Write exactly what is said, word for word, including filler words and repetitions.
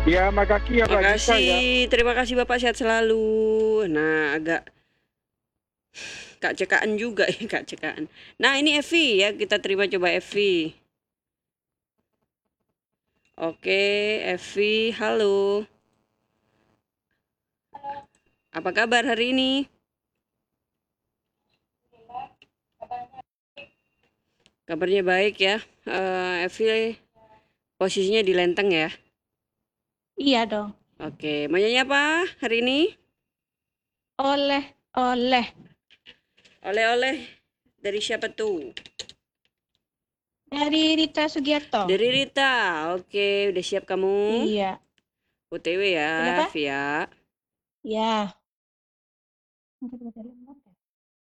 Ya, makasih ya Kak Dika ya. Makasih, terima kasih Bapak, sehat selalu. Nah, agak Kak cekaan juga ya, Kak cekaan. Nah, ini Evi ya, kita terima coba Evi. Oke, Evi, halo. Apa kabar hari ini? Kabarnya baik ya. Eh, Evi posisinya di Lenteng ya. Iya dong. Oke, mau nyanyi apa hari ini? Oleh, oleh. Oleh-oleh dari siapa tuh? Dari Rita Sugiarto. Dari Rita. Oke, udah siap kamu? Iya. O T W ya, Kenapa? Via. Ya.